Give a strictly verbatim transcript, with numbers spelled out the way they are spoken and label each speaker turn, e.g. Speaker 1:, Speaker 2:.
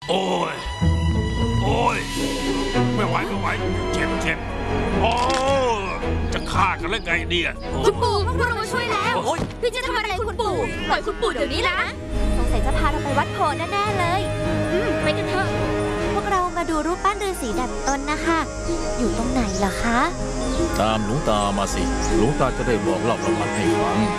Speaker 1: โอ้ยโอ้ยไม่ไหวไม่ไหวเจ็บเจ็บโอ้จะฆ่ากันแล้วไงเนี่ย
Speaker 2: คุณปู่พวกเรามาช่วยแล้วพี่จะทำอะไรคุณปู่ปล่อยคุณปู่เดี๋ยวนี้นะสงสัยจะพาเราไปวัดโพแน่ๆเลยอืมไปกันเถอะพวกเรามาดูรูปปั้นฤาษีดัดตนนะคะอยู่ตรงไหนเหรอคะ
Speaker 3: ตามหลวงตามาสิหลวงตาจะได้บอกเล่าประวัติให้ฟัง